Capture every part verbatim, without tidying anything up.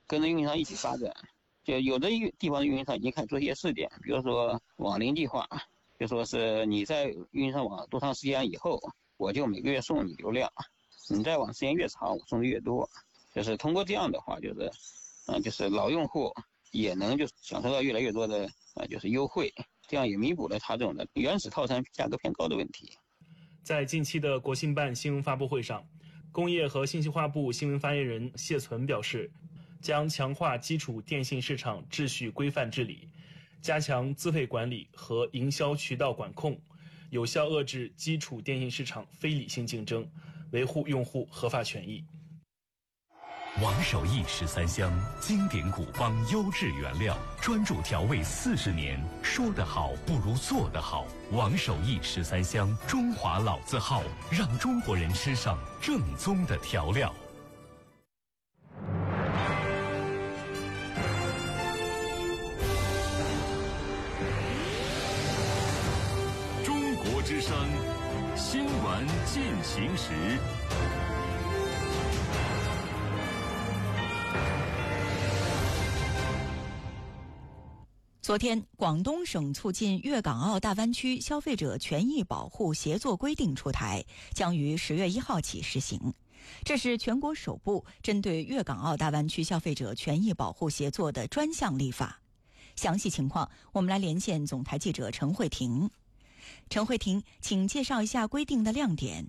跟着运营商一起发展。就有的地方的运营商已经开始做一些试点，比如说网龄计划，就说是你在运营商网多长时间以后，我就每个月送你流量，你在网时间越长，我送的越多。就是通过这样的话，就是，嗯、呃，就是老用户也能就享受到越来越多的呃，就是优惠，这样也弥补了他这种的原始套餐价格偏高的问题。 在近期的国信办新闻发布会上，工业和信息化部新闻发言人谢存表示，将强化基础电信市场秩序规范治理，加强资费管理和营销渠道管控，有效遏制基础电信市场非理性竞争，维护用户合法权益。 王守义十三香，经典古方优质原料，专注调味四十年，说得好不如做得好。王守义十三香，中华老字号，让中国人吃上正宗的调料。 中国之声，新闻进行时。 昨天，广东省促进粤港澳大湾区消费者权益保护协作规定出台，将于十月一号起施行。这是全国首部针对粤港澳大湾区消费者权益保护协作的专项立法。详细情况，我们来连线总台记者陈慧婷。陈慧婷，请介绍一下规定的亮点。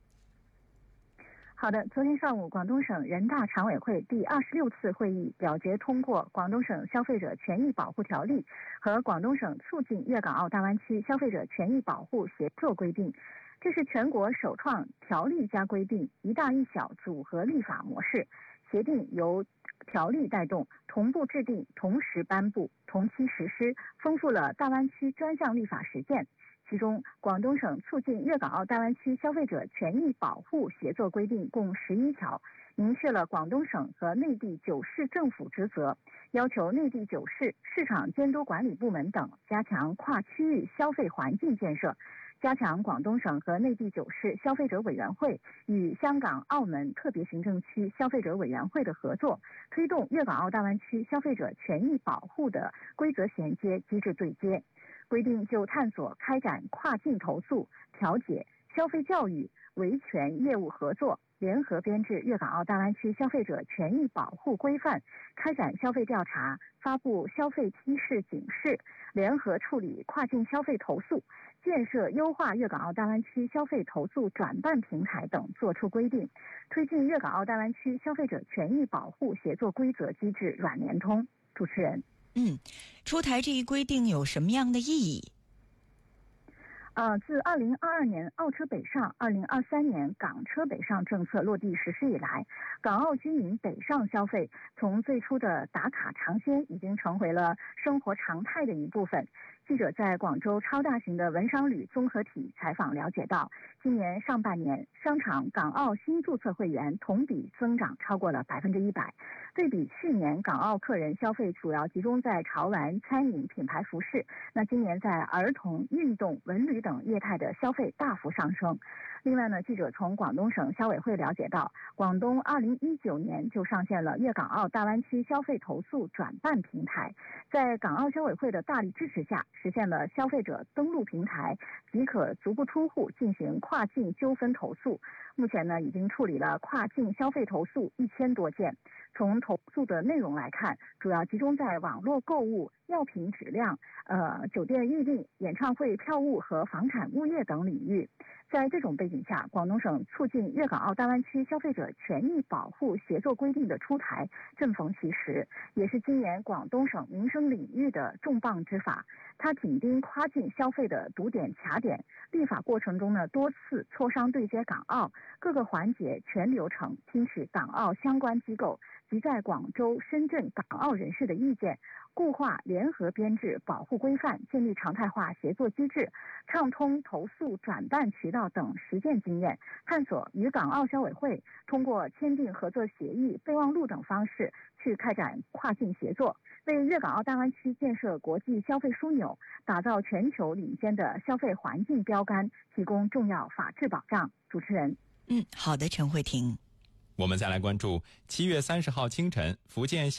好的，昨天上午，广东省人大常委会第二十六次会议表决通过《广东省消费者权益保护条例》和《广东省促进粤港澳大湾区消费者权益保护协作规定》，这是全国首创条例加规定一大一小组合立法模式。协定由条例带动，同步制定，同时颁布，同期实施，丰富了大湾区专项立法实践。其中，广东省促进粤港澳大湾区消费者权益保护协作规定共十一条，明确了广东省和内地九市政府职责，要求内地九市市场监督管理部门等加强跨区域消费环境建设，加强广东省和内地九市消费者委员会与香港、澳门特别行政区消费者委员会的合作，推动粤港澳大湾区消费者权益保护的规则衔接机制对接。规定就探索开展跨境投诉、调解、消费教育、维权业务合作，联合编制粤港澳大湾区消费者权益保护规范，开展消费调查，发布消费提示警示，联合处理跨境消费投诉，建设优化粤港澳大湾区消费投诉转办平台等作出规定，推进粤港澳大湾区消费者权益保护协作规则机制软联通。主持人。 嗯，出台这一规定有什么样的意义？ 呃，自二零二二年澳车北上、二零二三年港车北上政策落地实施以来，港澳居民北上消费从最初的打卡尝鲜，已经成为了生活常态的一部分。记者在广州超大型的文商旅综合体采访了解到，今年上半年商场港澳新注册会员同比增长超过了百分之一百。对比去年，港澳客人消费主要集中在潮玩、餐饮、品牌服饰，那今年在儿童、运动、文旅等业态的消费大幅上升。另外呢，记者从广东省消委会了解到，广东二零一九年就上线了粤港澳大湾区消费投诉转办平台，在港澳消委会的大力支持下，实现了消费者登录平台即可足不出户进行跨境纠纷投诉。目前呢，已经处理了跨境消费投诉一千多件。从投诉的内容来看，主要集中在网络购物、药品质量、呃酒店预订、演唱会票务和房产物业等领域。在这种背景下，广东省促进粤港澳大湾区消费者权益保护协作规定的出台正逢其时，也是今年广东省民生领域的重磅之法。它紧盯跨境消费的堵点卡点，立法过程中呢多次磋商对接港澳各个环节全流程，听取港澳相关机构及在广州、深圳港澳人士的意见，固化联合编制保护规范，建立常态化协作机制，畅通投诉转办渠道等实践经验，探索与港澳消委会通过签订合作协议、备忘录等方式去开展跨境协作，为粤港澳大湾区建设国际消费枢纽，打造全球领先的消费环境标杆，提供重要法治保障。主持人。 嗯，好的，陈慧婷。 我们再来关注七月三十号清晨，福建